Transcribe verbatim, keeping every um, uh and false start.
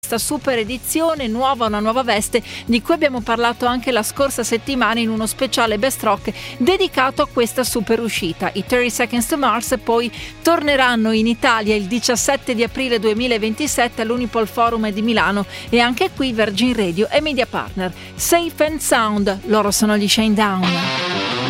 questa super edizione nuova, una nuova veste di cui abbiamo parlato anche la scorsa settimana in uno speciale Best Rock dedicato a questa super uscita. I thirty Seconds to Mars poi torneranno in Italia il diciassette di aprile duemilaventisette all'Unipol Forum di Milano e anche qui Virgin Radio e Media Partner. Safe and Sound, loro sono gli Shinedown.